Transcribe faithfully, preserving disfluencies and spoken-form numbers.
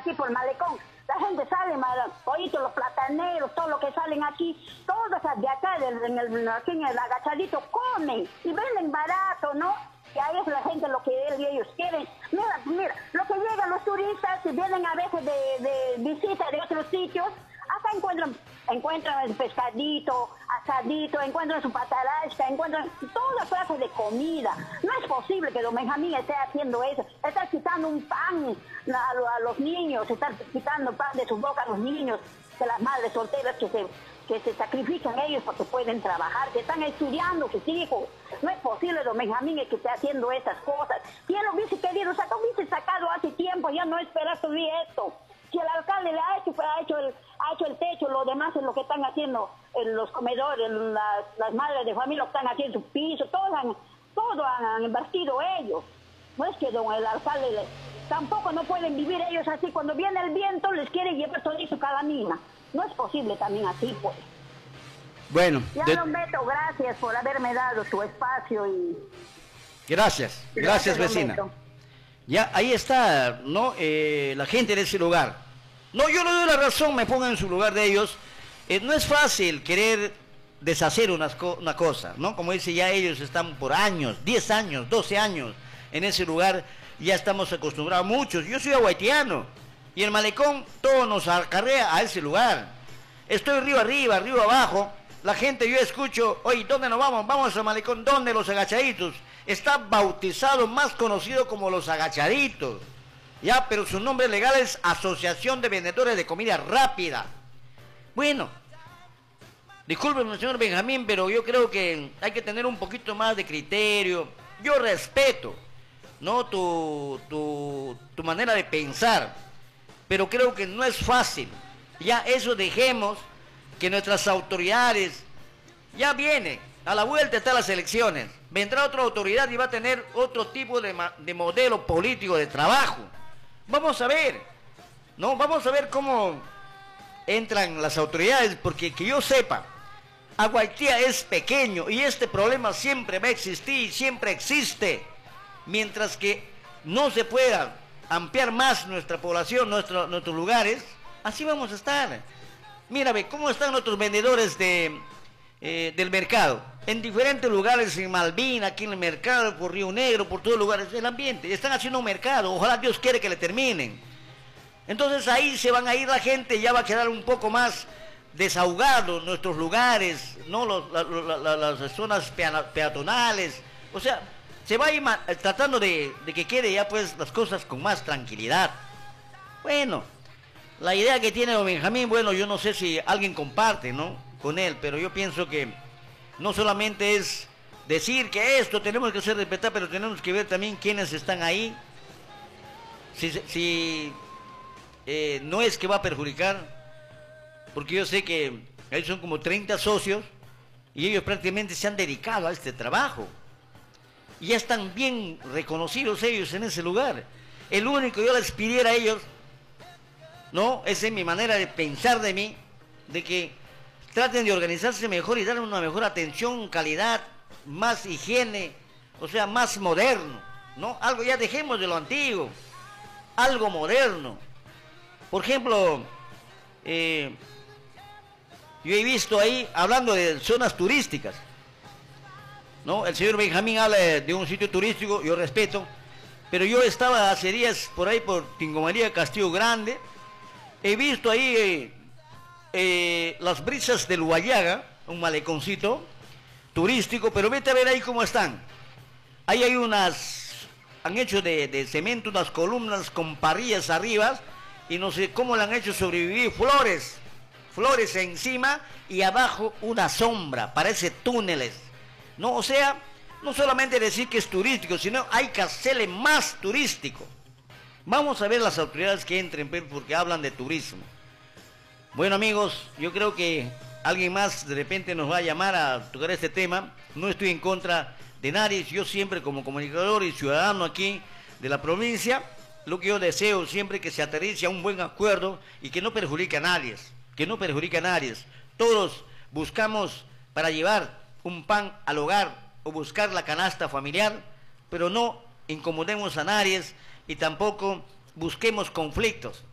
aquí por Malecón. La gente sale, oíste, los plataneros, todo lo que salen aquí, todos de acá, en el, aquí en el agachadito, comen y venden barato, ¿no? Y ahí es la gente lo que ellos quieren. Mira, mira, lo que llegan los turistas, si vienen a veces de, de visita de otros sitios, acá encuentran, encuentran el pescadito, asadito, encuentran su patarasca, encuentran toda clase de comida. No es posible que don Benjamín esté haciendo eso, está quitando un pan a, a los niños, está quitando pan de su boca a los niños, de las madres solteras que se, que se sacrifican ellos porque pueden trabajar, que están estudiando sus hijos. No es posible, don Benjamín, que esté haciendo esas cosas. ¿Quién lo hubiese querido sacar? Hubiese sacado hace tiempo, ya no esperas todavía esto. Si el alcalde le ha hecho, ha hecho el, ha hecho el techo, lo demás es lo que están haciendo en los comedores, las, las madres de familia lo están haciendo, su piso, todo han, todo han, han invertido ellos. No es que don el alcalde, le, tampoco no pueden vivir ellos así, cuando viene el viento les quiere llevar todo su calamina. No es posible también así, pues. Bueno. Ya, de... don Beto, gracias por haberme dado tu espacio y... Gracias, gracias, gracias vecina. Ya, ahí está, ¿no? Eh, la gente de ese lugar. No, yo no doy la razón, me pongo en su lugar de ellos. Eh, no es fácil querer deshacer una, una cosa, ¿no? Como dice, ya ellos están por años, diez años, doce años en ese lugar, ya estamos acostumbrados muchos. Yo soy aguaitiano y el Malecón todo nos acarrea a ese lugar. Estoy río arriba, río abajo, la gente, yo escucho, oye, ¿dónde nos vamos? Vamos al Malecón, ¿dónde? Los Agachaditos. Está bautizado, más conocido como Los Agachaditos, ya, pero su nombre legal es Asociación de Vendedores de Comida Rápida. Bueno, discúlpeme, señor Benjamín, pero yo creo que hay que tener un poquito más de criterio. Yo respeto, ¿no?, tu, tu, tu manera de pensar, pero creo que no es fácil. Ya eso dejemos que nuestras autoridades, ya vienen, a la vuelta están las elecciones, vendrá otra autoridad y va a tener otro tipo de, de modelo político de trabajo. Vamos a ver, ¿no? Vamos a ver cómo entran las autoridades, porque que yo sepa, Aguaitía es pequeño y este problema siempre va a existir y siempre existe. Mientras que no se pueda ampliar más nuestra población, nuestro, nuestros lugares, así vamos a estar. Mira, ve cómo están nuestros vendedores de, eh, del mercado, en diferentes lugares, en Malvina, aquí en el mercado, por Río Negro, por todos lugares del ambiente. Están haciendo un mercado, ojalá Dios quiere que le terminen. Entonces ahí se van a ir la gente, ya va a quedar un poco más desahogados nuestros lugares, no Los, la, la, la, las zonas peatonales. O sea, se va a ir tratando de, de que quede ya pues las cosas con más tranquilidad. Bueno, la idea que tiene don Benjamín, bueno, yo no sé si alguien comparte, ¿no?, con él, pero yo pienso que no solamente es decir que esto tenemos que hacer respetar, pero tenemos que ver también quiénes están ahí. Si, si eh, no es que va a perjudicar, porque yo sé que ahí son como treinta socios y ellos prácticamente se han dedicado a este trabajo. Y ya están bien reconocidos ellos en ese lugar. El único que yo les pidiera a ellos, no, esa es mi manera de pensar de mí, de que traten de organizarse mejor y darle una mejor atención, calidad, más higiene, o sea, más moderno, ¿no? Algo, ya dejemos de lo antiguo, algo moderno. Por ejemplo, eh, yo he visto ahí, hablando de zonas turísticas, ¿no? El señor Benjamín habla de, de un sitio turístico, yo respeto, pero yo estaba hace días por ahí por Tingo María, Castillo Grande, he visto ahí eh, eh, las brisas del Huallaga, un maleconcito turístico, pero vete a ver ahí cómo están. Ahí hay unas, han hecho de, de cemento unas columnas con parrillas arriba, y no sé cómo le han hecho sobrevivir, flores, flores encima y abajo una sombra, parece túneles, ¿no? O sea, no solamente decir que es turístico, sino hay que hacerle más turístico. Vamos a ver las autoridades que entren, porque hablan de turismo. Bueno, amigos, yo creo que alguien más de repente nos va a llamar a tocar este tema. No estoy en contra de nadie, yo siempre como comunicador y ciudadano aquí de la provincia, lo que yo deseo siempre que se aterrice a un buen acuerdo y que no perjudique a nadie, que no perjudique a nadie. Todos buscamos para llevar un pan al hogar o buscar la canasta familiar, pero no incomodemos a nadie y tampoco busquemos conflictos.